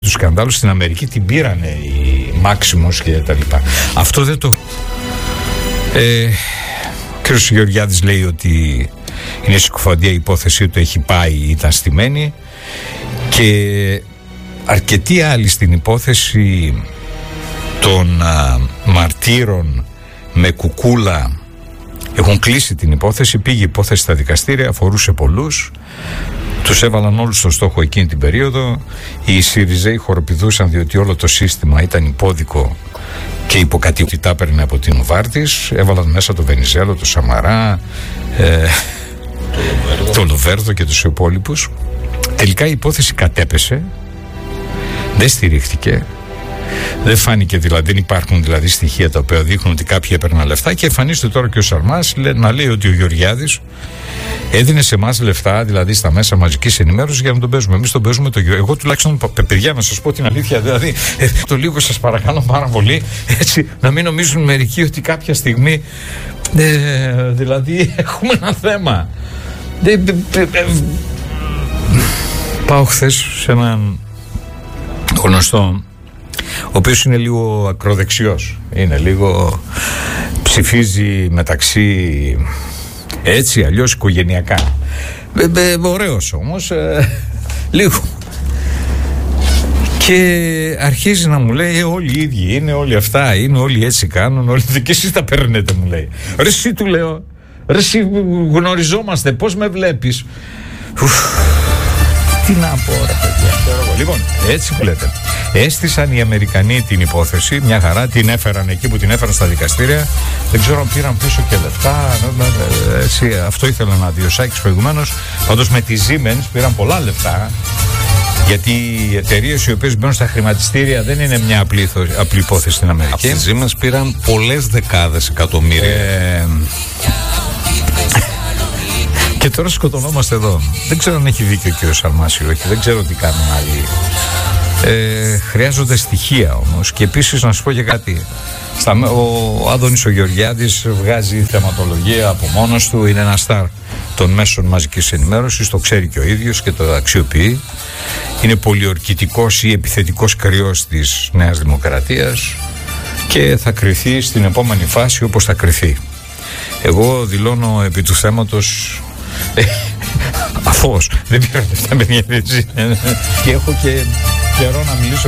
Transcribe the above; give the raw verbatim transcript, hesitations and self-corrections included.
του σκανδάλου στην Αμερική την πήρανε οι Μάξιμος και τα λοιπά. Αυτό δεν το... Ε, ο κ. Γεωργιάδης λέει ότι είναι συκοφαντία η υπόθεσή του, έχει πάει, ήταν στημένη, και αρκετοί άλλοι στην υπόθεση των α, μαρτύρων με κουκούλα έχουν κλείσει την υπόθεση. Πήγε η υπόθεση στα δικαστήρια, αφορούσε πολλούς, τους έβαλαν όλους στο στόχο εκείνη την περίοδο. Οι Σιριζέοι χοροπηδούσαν διότι όλο το σύστημα ήταν υπόδικο και υποκατοικητά έπαιρνε από την Νοβάρτης. Έβαλαν μέσα το Βενιζέλο, το Σαμαρά, ε, το Λοβέρδο και τους υπόλοιπους. Τελικά η υπόθεση κατέπεσε, δεν στηρίχθηκε, δεν φάνηκε, δηλαδή δεν υπάρχουν δηλαδή στοιχεία τα οποία δείχνουν ότι κάποιοι έπαιρναν λεφτά, και εμφανίζεται τώρα και ο Σαρμάς να λέει ότι ο Γεωργιάδης έδινε σε εμάς λεφτά, δηλαδή στα μέσα μαζικής ενημέρωσης, για να τον παίζουμε. Εμείς τον παίζουμε το Γεωργιάδη. Εγώ τουλάχιστον, παιδιά, να σας πω την αλήθεια, δηλαδή ε, το λίγο σας παρακαλώ πάρα πολύ, έτσι, να μην νομίζουν μερικοί ότι κάποια στιγμή ε, δηλαδή έχουμε ένα θέμα. Ε, ε, ε, ε, πάω χθες σε έναν γνωστό, ο οποίος είναι λίγο ακροδεξιός, είναι λίγο, ψηφίζει μεταξύ έτσι αλλιώς οικογενειακά, ε, ε, ωραίος όμως, ε, λίγο, και αρχίζει να μου λέει ε, όλοι οι ίδιοι είναι, όλοι αυτά είναι, όλοι έτσι κάνουν, όλοι, και εσείς τα παίρνετε, μου λέει. Ρε εσύ, του λέω, ρε εσύ, γνωριζόμαστε, πώς με βλέπεις? Ουφ, τι να πω ρε παιδιά. Λοιπόν, έτσι που λέτε, έστησαν οι Αμερικανοί την υπόθεση, μια χαρά, την έφεραν εκεί που την έφεραν στα δικαστήρια. Δεν ξέρω αν πήραν πίσω και λεφτά, έτσι, αυτό ήθελα να δει ο Σάκης προηγουμένως. Πάντως με τη Siemens πήραν πολλά λεφτά, γιατί οι εταιρείες οι οποίες μπαίνουν στα χρηματιστήρια δεν είναι μια απλή, απλή υπόθεση στην Αμερική. Από τη Siemens πήραν πολλές δεκάδες εκατομμύρια. Ε, Και τώρα σκοτωνόμαστε εδώ. Δεν ξέρω αν έχει δίκιο ο κ. Σαρμάς ή όχι. Δεν ξέρω τι κάνουν άλλοι. Ε, χρειάζονται στοιχεία όμως. Και επίσης να σας πω και κάτι. Στα, ο Άδωνης ο Γεωργιάδης βγάζει θεματολογία από μόνος του. Είναι ένα στάρ των μέσων μαζικής ενημέρωσης. Το ξέρει και ο ίδιος και το αξιοποιεί. Είναι πολιορκητικός ή επιθετικός κρυός της Νέας Δημοκρατίας. Και θα κριθεί στην επόμενη φάση όπως θα κριθεί. Εγώ δηλώνω επί του θέματος αφός δεν πήρα λεφτά με διαδίαση και έχω και καιρό να μιλήσω